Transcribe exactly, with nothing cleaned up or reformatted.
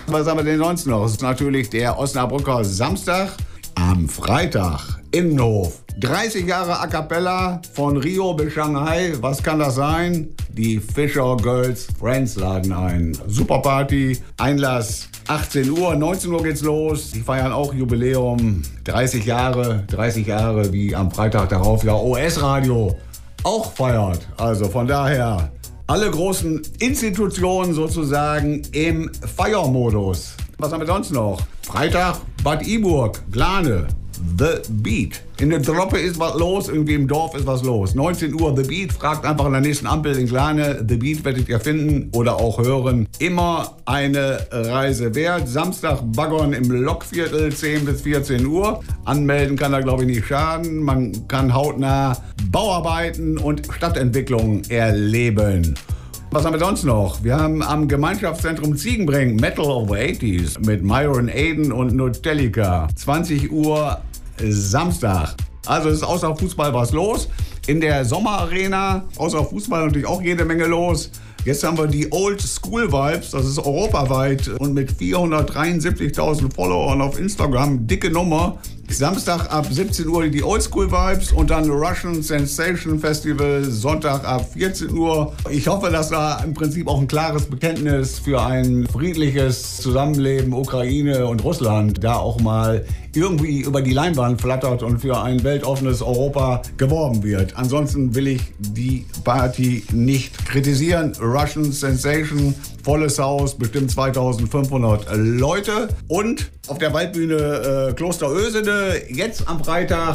Was haben wir denn sonst noch? Das ist natürlich der Osnabrücker Samstag. Am Freitag Innenhof. dreißig Jahre A Cappella von Rio bis Shanghai. Was kann das sein? Die Fisher Girls Friends laden ein. Super Party. Einlass achtzehn Uhr, neunzehn Uhr geht's los. Die feiern auch Jubiläum. dreißig Jahre, dreißig Jahre wie am Freitag darauf ja O S-Radio auch feiert. Also von daher alle großen Institutionen sozusagen im Feiermodus. Was haben wir sonst noch? Freitag Bad Iburg, Glane, The Beat. In der Droppe ist was los, irgendwie im Dorf ist was los. neunzehn Uhr The Beat, fragt einfach an der nächsten Ampel in Glane. The Beat werdet ihr finden oder auch hören. Immer eine Reise wert. Samstag Baggern im Lokviertel, zehn bis vierzehn Uhr. Anmelden kann da glaube ich nicht schaden. Man kann hautnah Bauarbeiten und Stadtentwicklung erleben. Was haben wir sonst noch? Wir haben am Gemeinschaftszentrum Ziegenbring Metal of the achtziger mit Myron Aiden und Nutelica. zwanzig Uhr Samstag. Also es ist außer Fußball was los. In der Sommerarena, außer Fußball natürlich auch jede Menge los. Jetzt haben wir die Old School Vibes, das ist europaweit und mit vierhundertdreiundsiebzigtausend Followern auf Instagram, dicke Nummer. Samstag ab siebzehn Uhr die Old School Vibes und dann Russian Sensation Festival Sonntag ab vierzehn Uhr. Ich hoffe, dass da im Prinzip auch ein klares Bekenntnis für ein friedliches Zusammenleben Ukraine und Russland da auch mal irgendwie über die Leinwand flattert und für ein weltoffenes Europa geworben wird. Ansonsten will ich die Party nicht kritisieren. Russian Sensation, volles Haus, bestimmt zweitausendfünfhundert Leute. Und auf der Waldbühne äh, Kloster Ösede, jetzt am Freitag